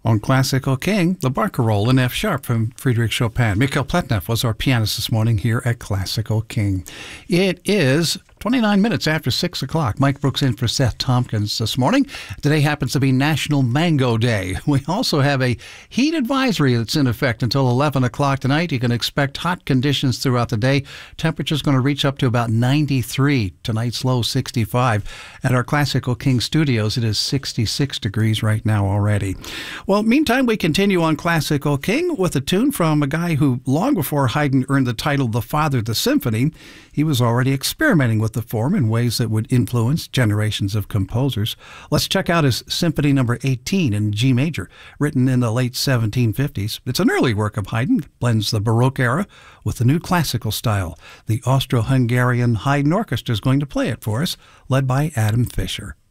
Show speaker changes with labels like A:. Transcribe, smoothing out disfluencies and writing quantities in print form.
A: On Classical King, the Barcarolle in F sharp from Friedrich Chopin. Mikhail Pletnev was our pianist this morning here at Classical King. It is 29 minutes after 6 o'clock. Mike Brooks in for Seth Tompkins this morning. Today happens to be National Mango Day. We also have a heat advisory that's in effect until 11 o'clock tonight. You can expect hot conditions throughout the day. Temperature's going to reach up to about 93. Tonight's low 65. At our Classical King studios, it is 66 degrees right now already. Well, meantime, we continue on Classical King with a tune from a guy who, long before Haydn earned the title The Father of the Symphony, he was already experimenting with the form in ways that would influence generations of composers. Let's check out his Symphony No. 18 in G major, written in the late 1750s. It's an early work of Haydn, blends the Baroque era with the new classical style. The Austro-Hungarian Haydn Orchestra is going to play it for us, led by Adam Fischer.